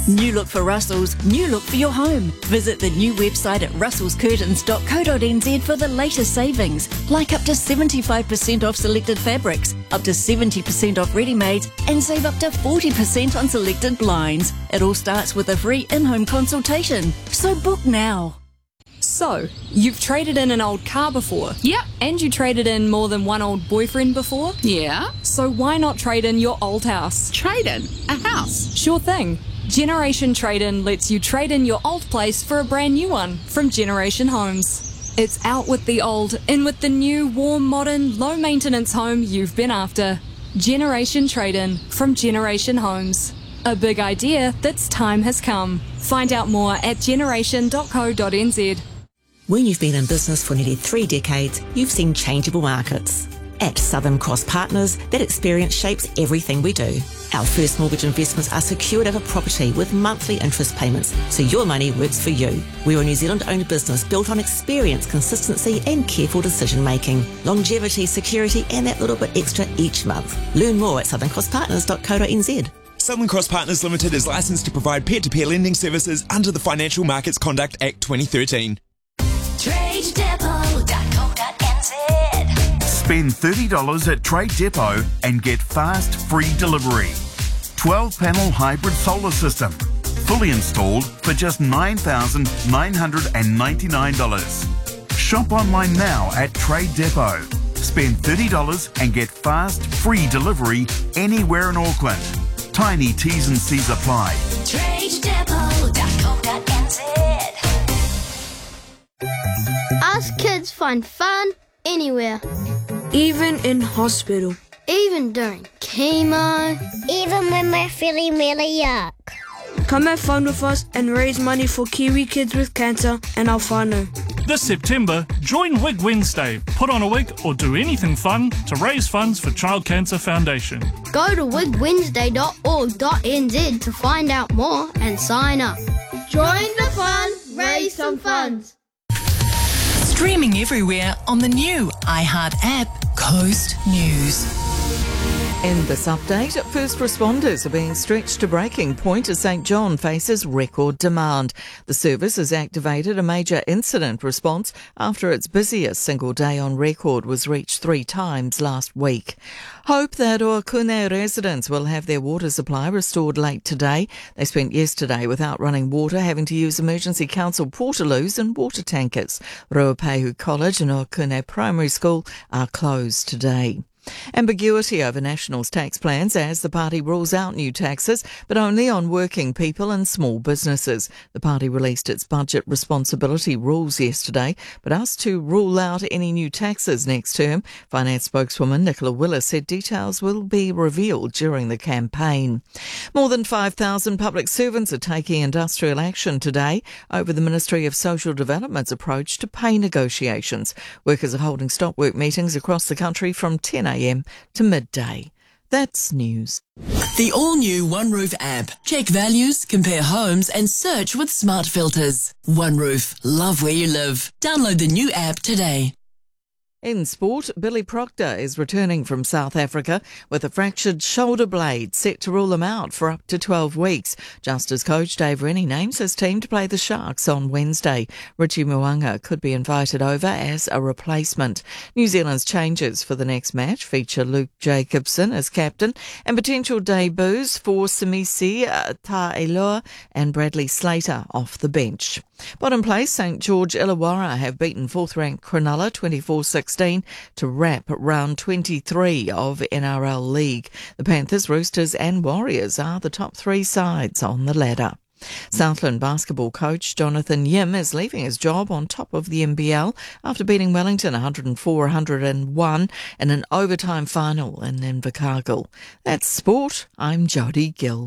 New look for Russell's, new look for your home. Visit the new website at russellscurtains.co.nz for the latest savings, like up to 75% off selected fabrics, up to 70% off ready-mades, and save up to 40% on selected blinds. It all starts with a free in-home consultation. So book now. So, you've traded in an old car before? Yep. And you traded in more than one old boyfriend before? Yeah. So why not trade in your old house? Trade in a house. Sure thing. Generation Trade-In lets you trade in your old place for a brand new one from Generation Homes. It's out with the old, in with the new, warm, modern, low-maintenance home you've been after. Generation Trade-In from Generation Homes. A big idea that's time has come. Find out more at generation.co.nz. When you've been in business for nearly 3 decades, you've seen changeable markets. At Southern Cross Partners, that experience shapes everything we do. Our first mortgage investments are secured over property with monthly interest payments, so your money works for you. We're a New Zealand-owned business built on experience, consistency and careful decision-making. Longevity, security and that little bit extra each month. Learn more at southerncrosspartners.co.nz. Southern Cross Partners Limited is licensed to provide peer-to-peer lending services under the Financial Markets Conduct Act 2013. TradeDepot.co.nz. Spend $30 at Trade Depot and get fast, free delivery. 12-panel hybrid solar system. Fully installed for just $9,999. Shop online now at Trade Depot. Spend $30 and get fast, free delivery anywhere in Auckland. Tiny T's and C's apply. TradeDepot.co.nz. Us kids find fun anywhere. Even in hospital. Even during chemo. Even when we're feeling really yuck. Come have fun with us and raise money for Kiwi kids with cancer and our whānau. This September, join Wig Wednesday. Put on a wig or do anything fun to raise funds for Child Cancer Foundation. Go to wigwednesday.org.nz to find out more and sign up. Join the fun, raise some funds. Streaming everywhere on the new iHeart app, Coast News. In this update, first responders are being stretched to breaking point as St John faces record demand. The service has activated a major incident response after its busiest single day on record was reached 3 times last week. Hope that Oakune residents will have their water supply restored late today. They spent yesterday without running water, having to use emergency council portaloos and water tankers. Ruapehu College and Oakune Primary School are closed today. Ambiguity over National's tax plans as the party rules out new taxes, but only on working people and small businesses. The party released its budget responsibility rules yesterday, but asked to rule out any new taxes next term. Finance spokeswoman Nicola Willis said details will be revealed during the campaign. More than 5,000 public servants are taking industrial action today over the Ministry of Social Development's approach to pay negotiations. Workers are holding stop work meetings across the country from 10 a.m. to midday. That's news. The all-new OneRoof app. Check values, compare homes and search with smart filters. OneRoof. Love where you live. Download the new app today. In sport, Billy Proctor is returning from South Africa with a fractured shoulder blade set to rule him out for up to 12 weeks. Just as coach Dave Rennie names his team to play the Sharks on Wednesday. Richie Mo'unga could be invited over as a replacement. New Zealand's changes for the next match feature Luke Jacobson as captain and potential debuts for Simisi Ta'eloa and Bradley Slater off the bench. Bottom place, St George Illawarra have beaten 4th-ranked Cronulla 24-16 to wrap round 23 of NRL League. The Panthers, Roosters and Warriors are the top 3 sides on the ladder. Southland basketball coach Jonathan Yim is leaving his job on top of the NBL after beating Wellington 104-101 in an overtime final in Invercargill. That's sport. I'm Jodie Gill.